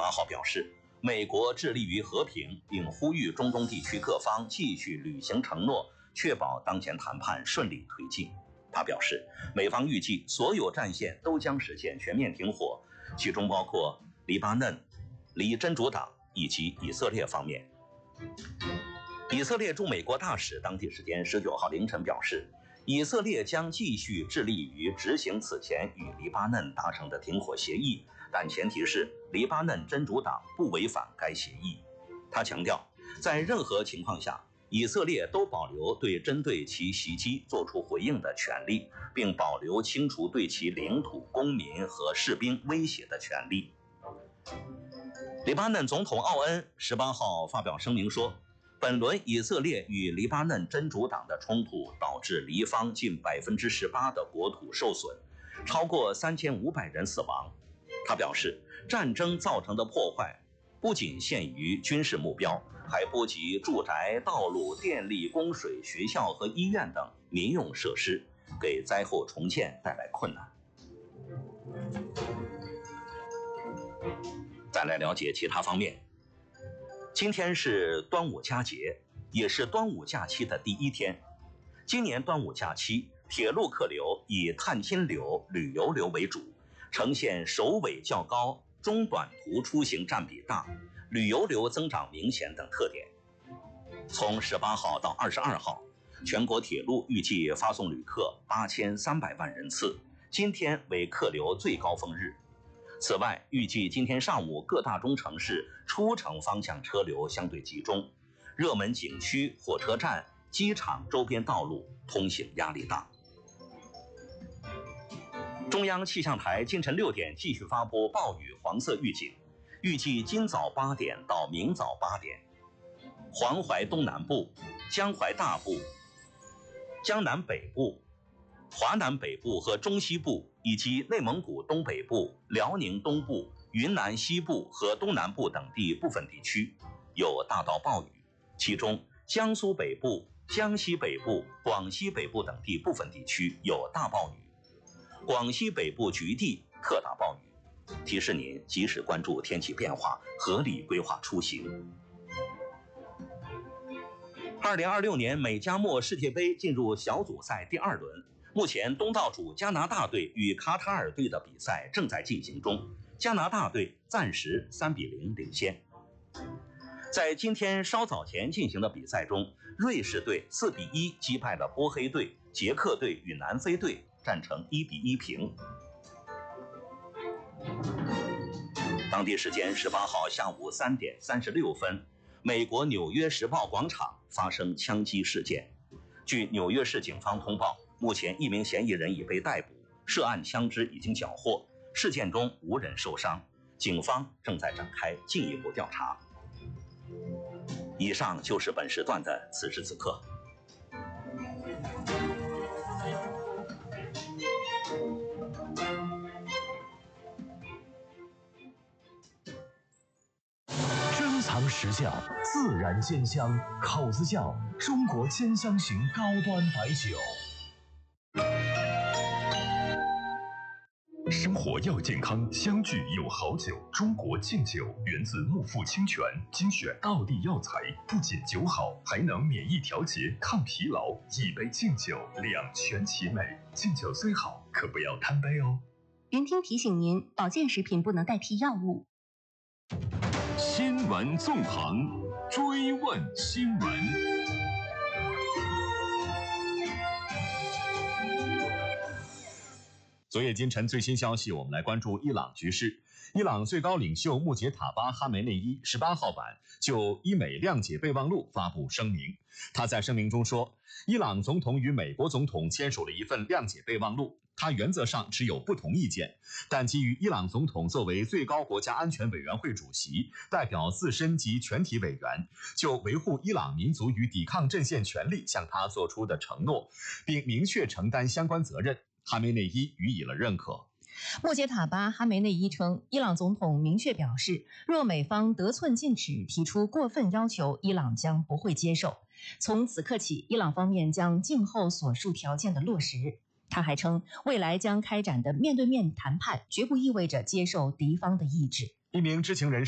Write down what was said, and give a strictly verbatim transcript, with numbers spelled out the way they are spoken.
八号表示，美国致力于和平，并呼吁中东地区各方继续履行承诺，确保当前谈判顺利推进。他表示，美方预计所有战线都将实现全面停火，其中包括黎巴嫩、离真主党以及以色列方面。以色列驻美国大使当地时间十九号凌晨表示，以色列将继续致力于执行此前与黎巴嫩达成的停火协议，但前提是黎巴嫩真主党不违反该协议。他强调，在任何情况下，以色列都保留对针对其袭击作出回应的权利，并保留清除对其领土、公民和士兵威胁的权利。黎巴嫩总统奥恩十八号发表声明说，本轮以色列与黎巴嫩真主党的冲突导致黎方近 百分之十八 的国土受损，超过三千五百人死亡。他表示，战争造成的破坏不仅限于军事目标，还波及住宅、道路、电力、供水、学校和医院等民用设施，给灾后重建带来困难。再来了解其他方面。今天是端午佳节，也是端午假期的第一天。今年端午假期，铁路客流以探亲流、旅游流为主，呈现首尾较高、中短途出行占比大、旅游流增长明显等特点。从十八号到二十二号，全国铁路预计发送旅客八千三百万人次，今天为客流最高峰日。此外，预计今天上午各大中城市出城方向车流相对集中，热门景区、火车站、机场周边道路通行压力大。中央气象台今晨六点继续发布暴雨黄色预警，预计今早八点到明早八点，黄淮东南部、江淮大部、江南北部、华南北部和中西部，以及内蒙古东北部、辽宁东部、云南西部和东南部等地部分地区有大到暴雨，其中江苏北部、江西北部、广西北部等地部分地区有大暴雨，广西北部局地特大暴雨。提示您及时关注天气变化，合理规划出行。二零二六年美加墨世界杯进入小组赛第二轮，目前东道主加拿大队与卡塔尔队的比赛正在进行中，加拿大队暂时三比零领先。在今天稍早前进行的比赛中，瑞士队四比一击败了波黑队，捷克队与南非队战成一比一平。当地时间十八号下午三点三十六分，美国纽约时报广场发生枪击事件。据纽约市警方通报，目前一名嫌疑人已被逮捕，涉案枪支已经缴获，事件中无人受伤，警方正在展开进一步调查。以上就是本时段的此时此刻。 珍藏实窖，自然鲜香，口子窖，中国兼香型高端白酒。生活要健康，相聚有好酒。中国敬酒源自木富清泉，精选道地药材，不仅酒好，还能免疫调节、抗疲劳。一杯敬酒，两全其美。敬酒虽好，可不要贪杯哦。 云听提醒您，保健食品不能代替药物。 新闻纵横，追问新闻。 昨夜今晨最新消息，我们来关注伊朗局势。伊朗最高领袖穆杰塔巴哈梅内伊十八号晚就伊美谅解备忘录发布声明。他在声明中说，伊朗总统与美国总统签署了一份谅解备忘录，他原则上持有不同意见，但基于伊朗总统作为最高国家安全委员会主席，代表自身及全体委员，就维护伊朗民族与抵抗阵线权利向他做出的承诺，并明确承担相关责任，哈梅内伊予以了认可。 穆杰塔巴哈梅内伊称，伊朗总统明确表示，若美方得寸进尺提出过分要求，伊朗将不会接受。从此刻起，伊朗方面将静候所述条件的落实。他还称，未来将开展的面对面谈判绝不意味着接受敌方的意志。 一名知情人士